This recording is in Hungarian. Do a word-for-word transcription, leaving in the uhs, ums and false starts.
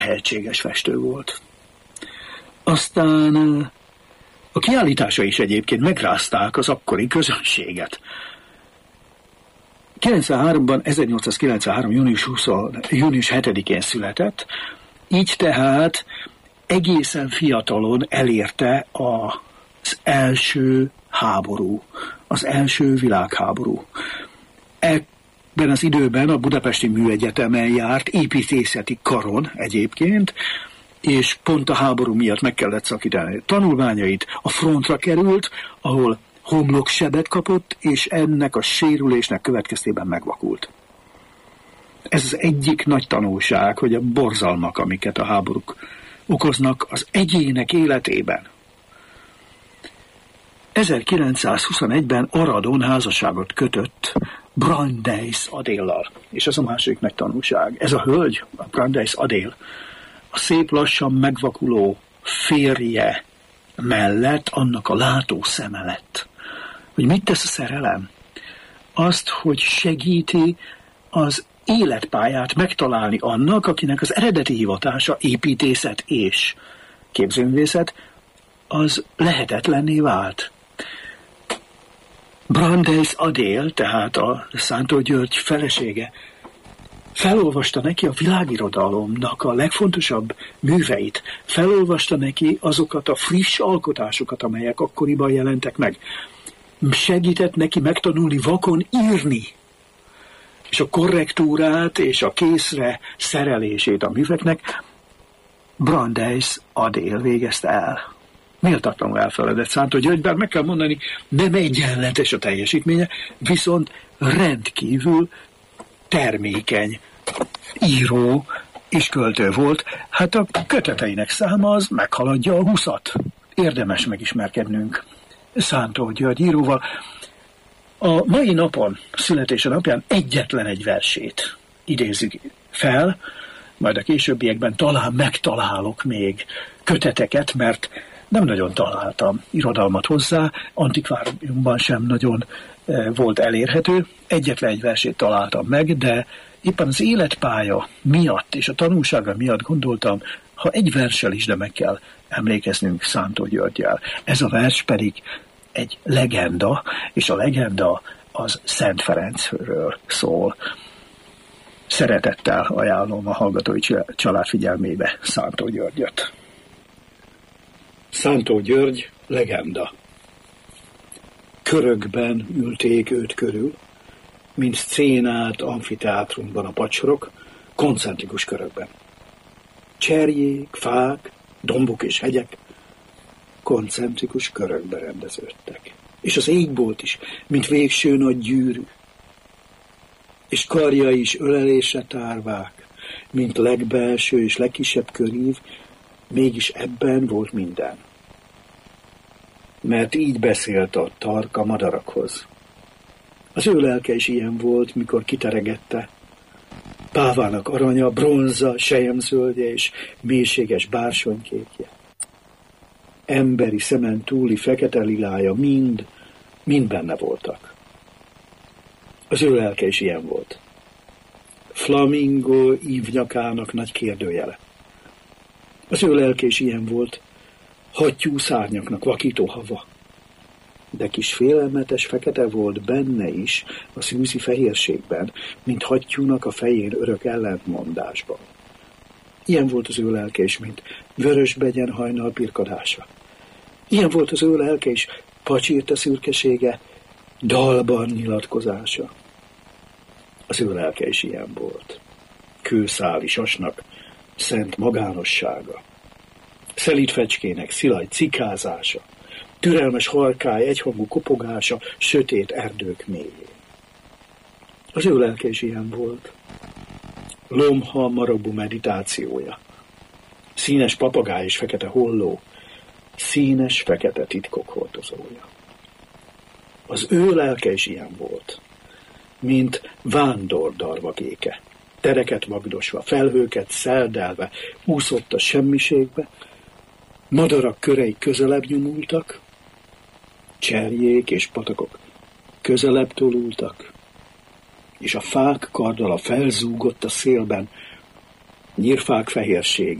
tehetséges festő volt. Aztán a kiállítása is egyébként megrázták az akkori közönséget. kilencvenháromban, ezernyolcszázkilencvenhárom. június huszadikán, június hetedikén született, így tehát egészen fiatalon elérte az első háború, az első világháború. Ebben az időben a Budapesti Műegyetemen járt, építészeti karon egyébként, és pont a háború miatt meg kellett szakítani tanulmányait, a frontra került, ahol homloksebet kapott, és ennek a sérülésnek következtében megvakult. Ez az egyik nagy tanulság, hogy a borzalmak, amiket a háborúk okoznak az egyének életében. ezerkilencszázhuszonegyben Aradon házasságot kötött Brandeis Adéllal, és ez a második nagy tanulság. Ez a hölgy, a Brandeis Adél, a szép lassan megvakuló férje mellett annak a látó szeme lett. Hogy mit tesz a szerelem? Azt, hogy segíti az életpályát megtalálni annak, akinek az eredeti hivatása építészet és képzőművészet, az lehetetlenné vált. Brandeis Adél, tehát a Szántó György felesége, felolvasta neki a világirodalomnak a legfontosabb műveit, felolvasta neki azokat a friss alkotásokat, amelyek akkoriban jelentek meg. Segített neki megtanulni vakon írni, és a korrektúrát és a készre szerelését a műveknek Brandeis Adél végezte el. Méltatlanul elfeledett Szántó György, bár meg kell mondani, nem egyenletes a teljesítménye, viszont rendkívül termékeny író és költő volt. Hát a köteteinek száma az meghaladja a huszat. Érdemes megismerkednünk Szántó György íróval. A mai napon, születése napján egyetlen egy versét idézzük fel, majd a későbbiekben talán megtalálok még köteteket, mert nem nagyon találtam irodalmat hozzá, antikváriumban sem nagyon volt elérhető. Egyetlen egy versét találtam meg, de éppen az életpálya miatt és a tanulsága miatt gondoltam, ha egy verssel is, de meg kell emlékeznünk Szántó Györgyel. Ez a vers pedig egy legenda, és a legenda az Szent Ferencről szól. Szeretettel ajánlom a hallgatói család figyelmébe Szántó Györgyöt. Szántó György legenda. Körökben ülték őt körül, mint szcénát amfiteátrumban a padsorok, koncentrikus körökben. Cserjék, fák, dombok és hegyek koncentrikus körökbe rendeződtek. És az égbolt is, mint végső nagy gyűrű. És karjai is ölelésre tárvák, mint legbelső és legkisebb körív, mégis ebben volt minden. Mert így beszélt a tarka madarakhoz. Az ő lelke is ilyen volt, mikor kiteregette. Pávának aranya, bronza, selyemzöldje és mélységes bársonykékje. Emberi szemen túli fekete lilája mind, mind benne voltak. Az ő lelke is ilyen volt. Flamingo ívnyakának nagy kérdőjele. Az ő lelke is ilyen volt, hattyú szárnyaknak vakító hava. De kis félelmetes fekete volt benne is a szűzi fehérségben, mint hattyúnak a fején örök ellentmondásban. Ilyen volt az ő lelke is, mint vörösbegyen hajnal pirkadása. Ilyen volt az ő lelke is, pacsirta szürkesége, dalban nyilatkozása. Az ő lelke is ilyen volt. Kőszáli sasnak szent magánossága. Szelíd fecskének szilaj cikázása. Türelmes halkály egyhangú kopogása sötét erdők mélyén. Az ő lelke is ilyen volt. Lomha marabú meditációja. Színes papagáj és fekete holló. Színes fekete titkok hordozója. Az ő lelke is ilyen volt, mint vándor darvagéke. Tereket vagdosva, felhőket szeldelve úszott a semmiségbe, madarak körei közelebb nyomultak, cserjék és patakok közelebb tolultak, és a fák kardala felzúgott a szélben, nyírfák fehérsége.